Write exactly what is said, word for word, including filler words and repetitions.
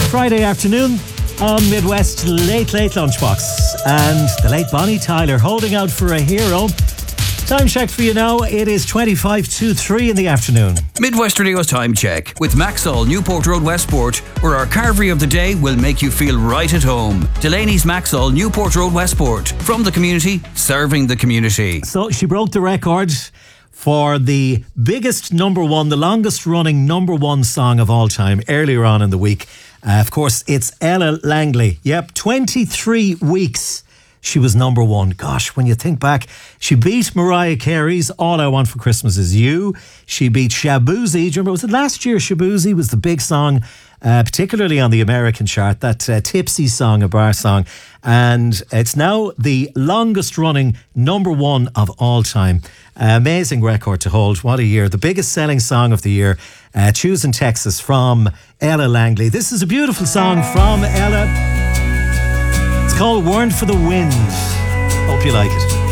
Friday afternoon on Midwest Late Late Lunchbox. And the late Bonnie Tyler holding out for a hero. Time check for you now. It is twenty-five to three in the afternoon. Midwest Radio's time check with Maxall Newport Road Westport, where our carvery of the day will make you feel right at home. Delaney's Maxall Newport Road Westport. From the community, serving the community. So she broke the record for the biggest number one, the longest running number one song of all time earlier on in the week. Uh, of course, it's Ella Langley. Yep, twenty-three weeks she was number one. Gosh, when you think back, she beat Mariah Carey's All I Want for Christmas Is You. She beat Shaboozey. Do you remember, was it last year Shaboozey was the big song, uh, particularly on the American chart, that uh, Tipsy song, a bar song. And it's now the longest running number one of all time. Uh, amazing record to hold. What a year. The biggest selling song of the year, uh, Choosing Texas from Ella Langley. This is a beautiful song from Ella. It's called Weren't for the Wind. Hope you like it.